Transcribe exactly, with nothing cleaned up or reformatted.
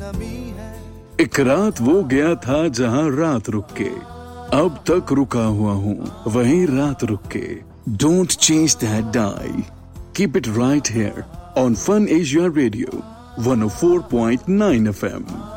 एक रात वो गया था जहां रात रुक के, अब तक रुका हुआ हूं वहीं रात रुक के. Don't change that die. Keep it right here on Fun Asia Radio one oh four point nine F M.